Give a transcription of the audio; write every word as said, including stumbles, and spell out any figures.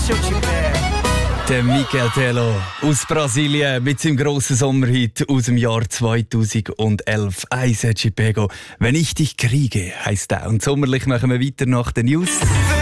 Der Miguel Tello aus Brasilien mit seinem grossen Sommerhit aus dem Jahr zweitausendelf. «Eis Chipego, wenn ich dich kriege» heisst der. Und sommerlich machen wir weiter nach den News.